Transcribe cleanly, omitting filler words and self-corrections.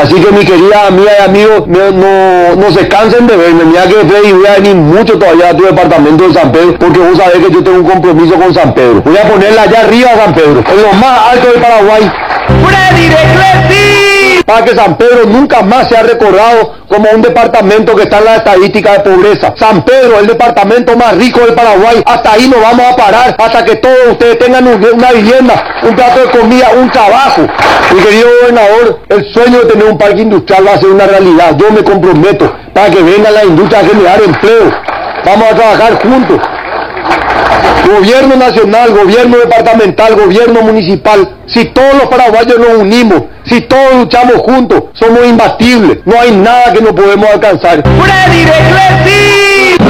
Así que mi querida amiga y amigos, no se cansen de verme. Mira que Freddy, voy a venir mucho todavía a tu departamento de San Pedro, porque vos sabés que yo tengo un compromiso con San Pedro. Voy a ponerla allá arriba San Pedro, en lo más alto del Paraguay. ¡Freddy de Clesi! Para que San Pedro nunca más sea recordado como un departamento que está en la estadística de pobreza. San Pedro, el departamento más rico del Paraguay. Hasta ahí nos vamos a parar, hasta que todos ustedes tengan una vivienda, un plato de comida, un trabajo. Mi querido gobernador, el sueño de tener un parque industrial va a ser una realidad. Yo me comprometo para que venga la industria a generar empleo. Vamos a trabajar juntos. Gobierno nacional, gobierno departamental, gobierno municipal. Si todos los paraguayos nos unimos, si todos luchamos juntos, somos imbatibles. No hay nada que no podemos alcanzar. ¡Freddy de Clesi!